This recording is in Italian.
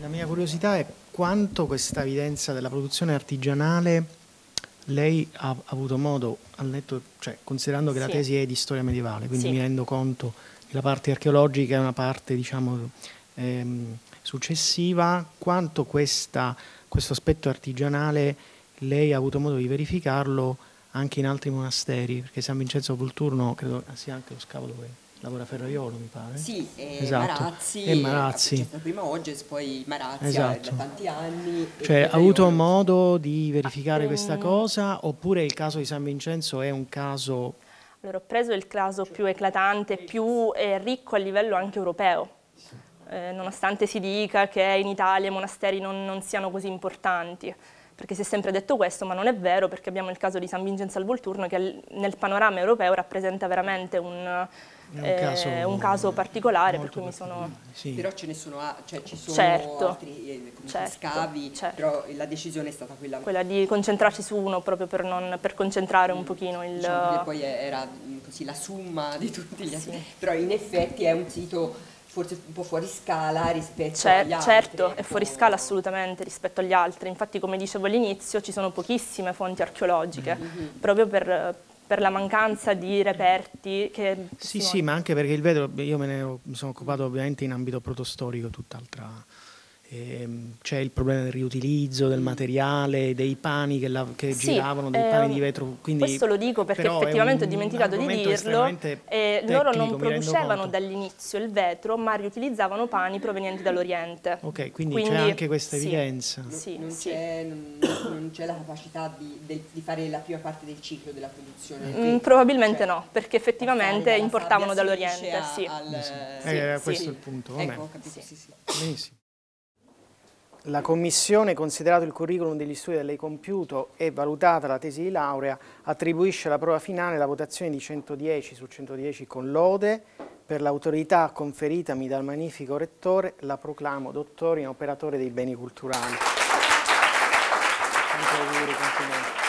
La mia curiosità è quanto questa evidenza della produzione artigianale lei ha avuto modo, cioè, considerando che la tesi è di storia medievale, quindi mi rendo conto che la parte archeologica è una parte, diciamo, successiva, quanto questo aspetto artigianale lei ha avuto modo di verificarlo anche in altri monasteri, perché San Vincenzo Volturno credo sia anche lo scavo dove lavora Ferraiolo, mi pare. Sì, esatto. Marazzi, E Marazzi. c'è stato prima Ogges, poi Marazzi Esatto. da tanti anni. Cioè, ha avuto modo di verificare questa cosa, oppure il caso di San Vincenzo è un caso... Allora, ho preso il caso più eclatante, più ricco a livello anche europeo, nonostante si dica che in Italia i monasteri non siano così importanti, perché si è sempre detto questo, ma non è vero, perché abbiamo il caso di San Vincenzo al Volturno che nel panorama europeo rappresenta veramente un caso particolare, per cui mi sono... Sì. Però ce ne sono, cioè ci sono altri scavi, però la decisione è stata quella di concentrarci su uno proprio per concentrare un pochino il... Diciamo che poi era così la summa di tutti gli altri, però in effetti è un sito forse un po' fuori scala rispetto agli altri. Certo, è fuori scala assolutamente rispetto agli altri, infatti come dicevo all'inizio ci sono pochissime fonti archeologiche, proprio per la mancanza di reperti che... Sì, ma anche perché il vetro, io mi sono occupato ovviamente in ambito protostorico, tutt'altra... c'è il problema del riutilizzo del materiale, dei pani che giravano, dei pani di vetro. Quindi, questo lo dico perché effettivamente ho dimenticato di dirlo, loro non producevano dall'inizio il vetro, ma riutilizzavano pani provenienti dall'Oriente. Ok, quindi c'è anche questa evidenza. Non c'è la capacità di fare la prima parte del ciclo della produzione. Probabilmente no, perché effettivamente importavano dall'Oriente. Questo è il punto. Ecco, capito, sì. Benissimo. La Commissione, considerato il curriculum degli studi da lei compiuto e valutata la tesi di laurea, attribuisce alla prova finale la votazione di 110 su 110 con lode. Per l'autorità conferitami dal magnifico Rettore la proclamo dottore in operatore dei beni culturali.